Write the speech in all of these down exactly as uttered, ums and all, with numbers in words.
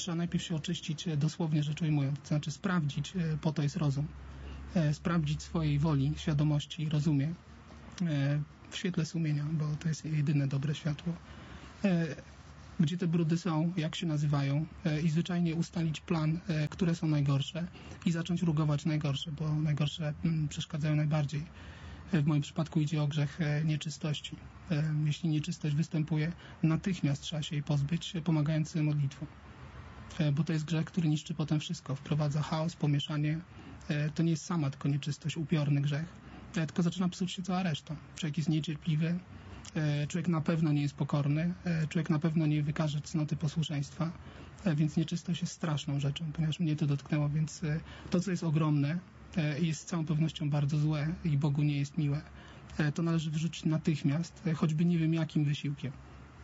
trzeba najpierw się oczyścić, dosłownie rzecz ujmując, to znaczy sprawdzić, po to jest rozum, sprawdzić swojej woli, świadomości, rozumie w świetle sumienia, bo to jest jedyne dobre światło, gdzie te brudy są, jak się nazywają i zwyczajnie ustalić plan, które są najgorsze i zacząć rugować najgorsze, bo najgorsze przeszkadzają najbardziej. W moim przypadku idzie o grzech nieczystości. Jeśli nieczystość występuje, natychmiast trzeba się jej pozbyć, pomagając modlitwą. Bo to jest grzech, który niszczy potem wszystko. Wprowadza chaos, pomieszanie. To nie jest sama tylko nieczystość, upiorny grzech, tylko zaczyna psuć się cała reszta. Człowiek jest niecierpliwy, człowiek na pewno nie jest pokorny, człowiek na pewno nie wykaże cnoty posłuszeństwa, więc nieczystość jest straszną rzeczą, ponieważ mnie to dotknęło, więc to, co jest ogromne, jest z całą pewnością bardzo złe i Bogu nie jest miłe, to należy wyrzucić natychmiast, choćby nie wiem jakim wysiłkiem.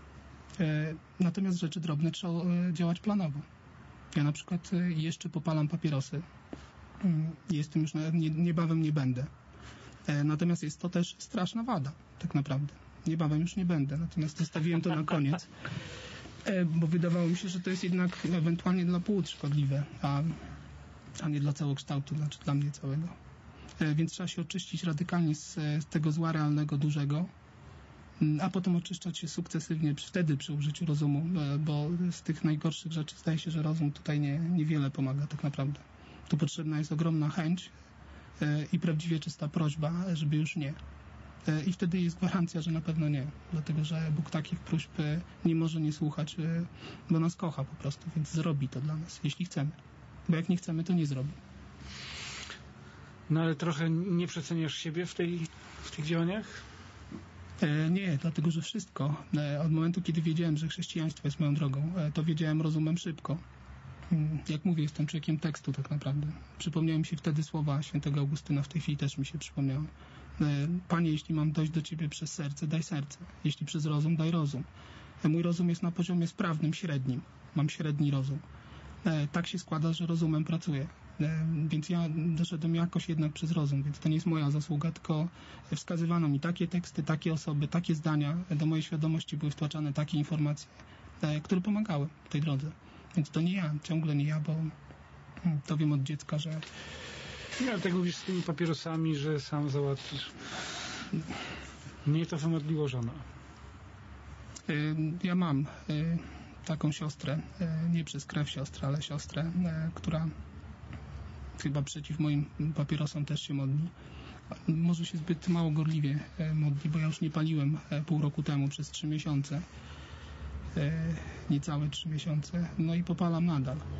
Natomiast rzeczy drobne trzeba działać planowo. Ja na przykład jeszcze popalam papierosy. Jestem już, niebawem nie będę. Natomiast jest to też straszna wada, tak naprawdę. Niebawem już nie będę, natomiast zostawiłem to na koniec, bo wydawało mi się, że to jest jednak ewentualnie dla płuc szkodliwe, a, a nie dla całokształtu, znaczy dla mnie całego. Więc trzeba się oczyścić radykalnie z, z tego zła realnego, dużego, a potem oczyszczać się sukcesywnie wtedy przy użyciu rozumu, bo z tych najgorszych rzeczy zdaje się, że rozum tutaj nie, niewiele pomaga tak naprawdę. Tu potrzebna jest ogromna chęć i prawdziwie czysta prośba, żeby już nie. I wtedy jest gwarancja, że na pewno nie. Dlatego, że Bóg takich próśb nie może nie słuchać, bo nas kocha po prostu, więc zrobi to dla nas, jeśli chcemy. Bo jak nie chcemy, to nie zrobi. No ale trochę nie przeceniasz siebie w, tej, w tych działaniach? E, nie, dlatego, że wszystko. E, od momentu, kiedy wiedziałem, że chrześcijaństwo jest moją drogą, e, to wiedziałem rozumem szybko. Jak mówię, jestem człowiekiem tekstu tak naprawdę. Przypomniałem się wtedy słowa świętego Augustyna, w tej chwili też mi się przypomniały. Panie, jeśli mam dojść do Ciebie przez serce, daj serce. Jeśli przez rozum, daj rozum. Mój rozum jest na poziomie sprawnym, średnim. Mam średni rozum. Tak się składa, że rozumem pracuję. Więc ja doszedłem jakoś jednak przez rozum, więc to nie jest moja zasługa, tylko wskazywano mi takie teksty, takie osoby, takie zdania. Do mojej świadomości były wtłaczane takie informacje, które pomagały w tej drodze. Więc to nie ja, ciągle nie ja, bo to wiem od dziecka, że... No, tak mówisz z tymi papierosami, że sam załatwisz. Mnie to wymodliło żona. Ja mam taką siostrę, nie przez krew siostrę, ale siostrę, która chyba przeciw moim papierosom też się modli. Może się zbyt mało gorliwie modli, bo ja już nie paliłem pół roku temu przez trzy miesiące. Niecałe trzy miesiące. No i popalam nadal.